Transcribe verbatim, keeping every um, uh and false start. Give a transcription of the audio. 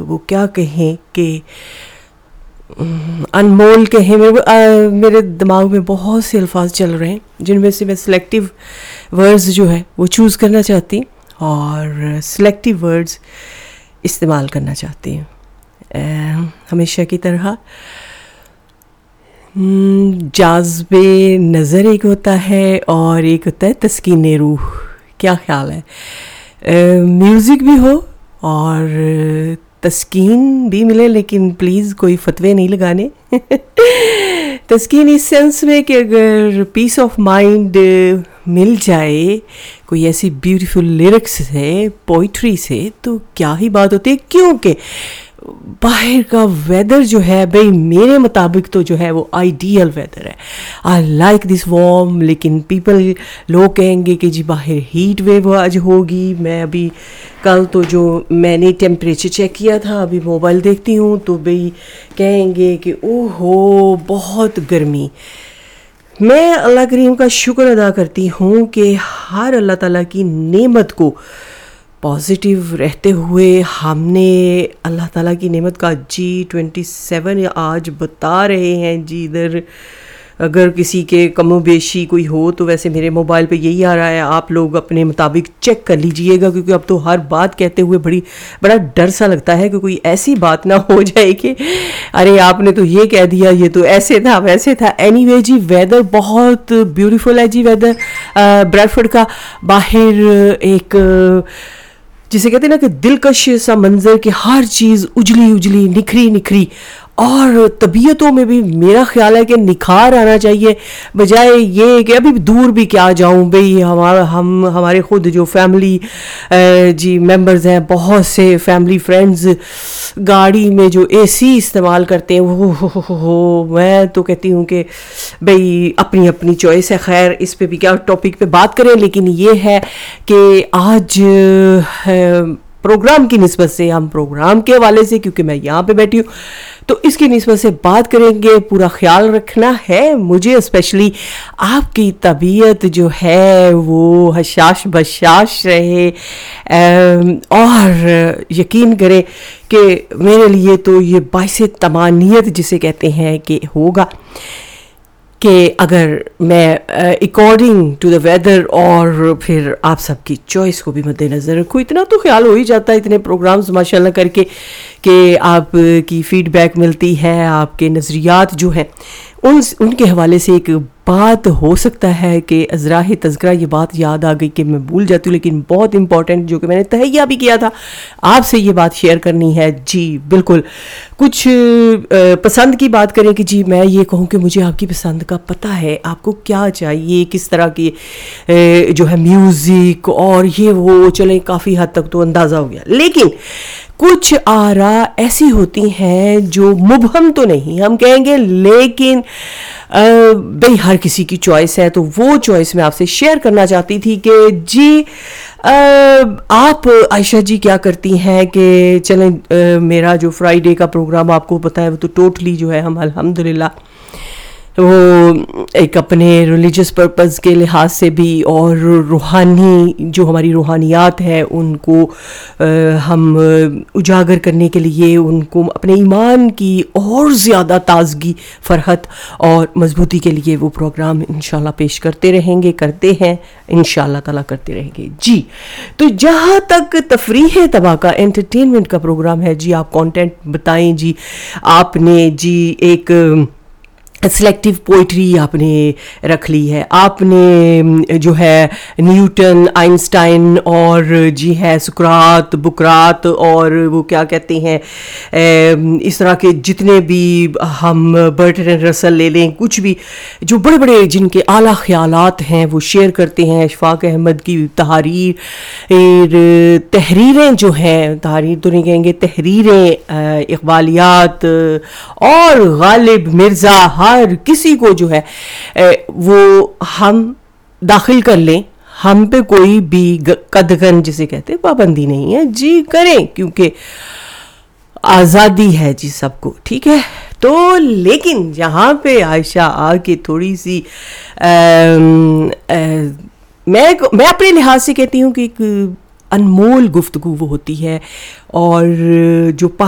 وہ کیا کہیں کہ انمول کہیں. میرے میرے دماغ میں بہت سے الفاظ چل رہے ہیں جن میں سے میں سلیکٹیو ورڈز جو ہے وہ چوز کرنا چاہتی ہوں اور سلیکٹیو ورڈز استعمال کرنا چاہتی ہوں. ہمیشہ کی طرح جاذب نظر ایک ہوتا ہے اور ایک ہوتا ہے تسکین روح. کیا خیال ہے؟ میوزک بھی ہو اور تسکین بھی ملے, لیکن پلیز کوئی فتوے نہیں لگانے. تسکین اس سینس میں کہ اگر پیس آف مائنڈ مل جائے کوئی ایسی بیوٹیفل لیرکس سے, پوئٹری سے, تو کیا ہی بات ہوتی ہے. کیونکہ باہر کا ویدر جو ہے بھئی میرے مطابق تو جو ہے وہ آئیڈیل ویدر ہے. I like this warm. لیکن پیپل لوگ کہیں گے کہ جی باہر ہیٹ ویو آج ہوگی. میں ابھی کل تو جو میں نے ٹیمپریچر چیک کیا تھا, ابھی موبائل دیکھتی ہوں تو بھئی کہیں گے کہ اوہ ہو بہت گرمی. میں اللہ کریم کا شکر ادا کرتی ہوں کہ ہر اللہ تعالیٰ کی نعمت کو پازیٹیو رہتے ہوئے ہم نے اللہ تعالیٰ کی نعمت کا جی ٹوینٹی سیون آج بتا رہے ہیں. جی ادھر اگر کسی کے کم و بیشی کوئی ہو تو ویسے میرے موبائل پہ یہی آ رہا ہے, آپ لوگ اپنے مطابق چیک کر لیجئے گا, کیونکہ اب تو ہر بات کہتے ہوئے بڑی بڑا ڈر سا لگتا ہے کہ کوئی ایسی بات نہ ہو جائے کہ ارے آپ نے تو یہ کہہ دیا, یہ تو ایسے تھا ویسے تھا. اینی وے جی ویدر بہت بیوٹیفل ہے جی. ویدر بریڈفورڈ کا باہر ایک جسے کہتے ہیں نا کہ دلکش سا منظر کہ ہر چیز اجلی اجلی نکھری نکھری, اور طبیعتوں میں بھی میرا خیال ہے کہ نکھار آنا چاہیے, بجائے یہ کہ ابھی دور بھی کیا جاؤں بھئی. ہمارا ہم ہمارے خود جو فیملی جی ممبرز ہیں, بہت سے فیملی فرینڈز گاڑی میں جو اے سی استعمال کرتے ہیں, وہ ہو میں تو کہتی ہوں کہ بھئی اپنی اپنی چوائس ہے. خیر اس پہ بھی کیا ٹاپک پہ بات کریں, لیکن یہ ہے کہ آج پروگرام کی نسبت سے, ہم پروگرام کے حوالے سے, کیونکہ میں یہاں پہ بیٹھی ہوں تو اس کی نسبت سے بات کریں گے. پورا خیال رکھنا ہے مجھے, اسپیشلی آپ کی طبیعت جو ہے وہ حشاش بشاش رہے, اور یقین کریں کہ میرے لیے تو یہ باعث طمانینت جسے کہتے ہیں کہ ہوگا کہ اگر میں اکارڈنگ ٹو دا ویدر اور پھر آپ سب کی چوائس کو بھی مد نظر رکھوں. اتنا تو خیال ہو ہی جاتا ہے اتنے پروگرامز ماشاء اللہ کر کے کہ آپ کی فیڈ بیک ملتی ہے, آپ کے نظریات جو ہیں ان ان کے حوالے سے ایک بات ہو سکتا ہے کہ ازراہ تذکرہ یہ بات یاد آ گئی کہ میں بھول جاتی ہوں, لیکن بہت امپورٹنٹ جو کہ میں نے تہیہ بھی کیا تھا آپ سے یہ بات شیئر کرنی ہے. جی بالکل, کچھ پسند کی بات کریں کہ جی میں یہ کہوں کہ مجھے آپ کی پسند کا پتہ ہے, آپ کو کیا چاہیے, کس طرح کی جو ہے میوزک اور یہ وہ, چلیں کافی حد تک تو اندازہ ہو گیا. لیکن کچھ آرا ایسی ہوتی ہیں جو مبہم تو نہیں ہم کہیں گے, لیکن بھئی ہر کسی کی چوائس ہے, تو وہ چوائس میں آپ سے شیئر کرنا چاہتی تھی کہ جی آپ عائشہ جی کیا کرتی ہیں کہ چلیں میرا جو فرائیڈے کا پروگرام آپ کو پتہ ہے وہ تو ٹوٹلی جو ہے ہم الحمدللہ وہ ایک اپنے ریلیجس پرپز کے لحاظ سے بھی اور روحانی جو ہماری روحانیات ہے ان کو ہم اجاگر کرنے کے لیے, ان کو اپنے ایمان کی اور زیادہ تازگی, فرحت اور مضبوطی کے لیے وہ پروگرام انشاءاللہ پیش کرتے رہیں گے, کرتے ہیں انشاءاللہ تعالیٰ کرتے رہیں گے. جی تو جہاں تک تفریح طبع کا, انٹرٹینمنٹ کا پروگرام ہے, جی آپ کانٹینٹ بتائیں. جی آپ نے جی ایک سلیکٹیو پوئٹری آپ نے رکھ لی ہے, آپ نے جو ہے نیوٹن, آئنسٹائن اور جی ہے سقراط, بکرات اور وہ کیا کہتے ہیں اس طرح کے جتنے بھی ہم برٹرینڈ رسل لے لیں, کچھ بھی جو بڑے بڑے جن کے اعلیٰ خیالات ہیں وہ شیئر کرتے ہیں. اشفاق احمد کی تحریر تحریریں جو ہیں, تحریر تو نہیں کہیں گے, تحریریں, اقبالیات, اور غالب مرزا, ہر کسی کو جو ہے وہ ہم داخل کر لیں, ہم پہ کوئی بھی قدغن جسے کہتے ہیں پابندی نہیں ہے. جی کریں, کیونکہ آزادی ہے جی سب کو, ٹھیک ہے. تو لیکن جہاں پہ عائشہ آ کے تھوڑی سی میں میں اپنے لحاظ سے کہتی ہوں کہ ایک انمول گفتگو وہ ہوتی ہے, اور جو